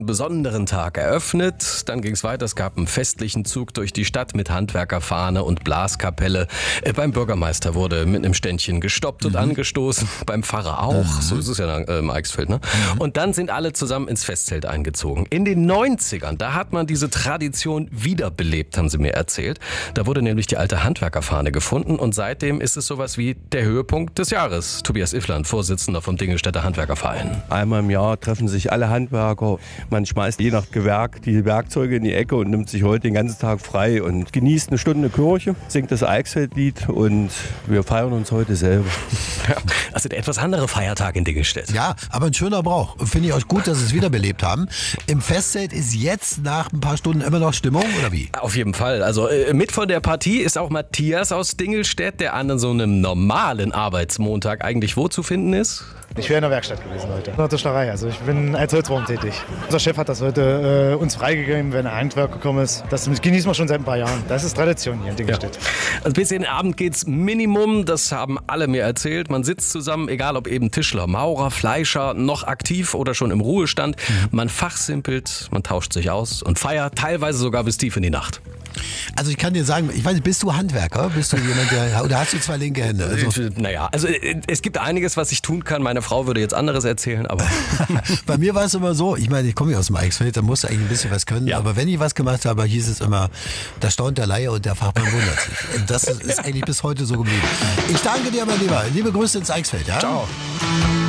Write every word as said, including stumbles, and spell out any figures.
besonderen Tag eröffnet. Dann ging es weiter. Es gab einen festlichen Zug durch die Stadt mit Handwerkerfahne und Blaskapelle. Äh, beim Bürgermeister wurde mit einem Ständchen gestoppt und mhm. angestoßen. Beim Pfarrer auch. Mhm. So ist es ja äh, im Eichsfeld. Ne? Mhm. Und dann sind alle zusammen ins Festzelt eingezogen. In den neunzigern, da hat man diese Tradition wiederbelebt, haben sie mir erzählt. Da wurde nämlich die alte Handwerkerfahne gefunden und seitdem ist es sowas wie der Höhepunkt des Jahres. Tobias Iffland, Vorsitzender vom Dingelstädter Handwerkerverein. Einmal im Jahr treffen sich alle Handwerker. Man schmeißt je nach Gewerk die Werkzeuge in die Ecke und nimmt sich heute den ganzen Tag frei und genießt eine Stunde Kirche, singt das Eichsfeldlied und wir feiern uns heute selber. Ja, also der etwas andere Feiertag in Dingelstedt. Ja, aber ein schöner Brauch. Finde ich euch gut, dass Sie es wiederbelebt haben. Im Festzelt ist jetzt nach ein paar Stunden immer noch Stimmung, oder wie? Auf jeden Fall. Also äh, mit von der Partie ist auch Matthias aus Dingelstedt, der an so einem normalen Arbeitsmontag eigentlich wo zu finden ist. Ich wäre in der Werkstatt gewesen heute. In der Tischlerei. Also ich bin als Holzwurm tätig. Unser Chef hat das heute äh, uns freigegeben, wenn ein Handwerk gekommen ist. Das genießen wir schon seit ein paar Jahren. Das ist Tradition hier in Dingelstedt. Ja. Also bis in den Abend geht's Minimum. Das haben alle mir erzählt. Man sitzt zusammen, egal ob eben Tischler, Maurer, Fleischer, noch aktiv oder schon im Ruhestand. Mhm. Man fachsimpelt, man tauscht sich aus und feiert teilweise sogar bis tief in die Nacht. Also ich kann dir sagen, ich weiß nicht, bist du Handwerker? Bist du jemand, der, oder hast du zwei linke Hände? Also naja, also es gibt einiges, was ich tun kann. Meine Frau würde jetzt anderes erzählen, aber... Bei mir war es immer so, ich meine, ich komme ja aus dem Eichsfeld, da musst du eigentlich ein bisschen was können. Ja. Aber wenn ich was gemacht habe, hieß es immer, da staunt der Laie und der Fachmann wundert sich. Und das ist eigentlich bis heute so geblieben. Ich danke dir, mein Lieber. Liebe Grüße ins Eichsfeld. Ja? Ciao.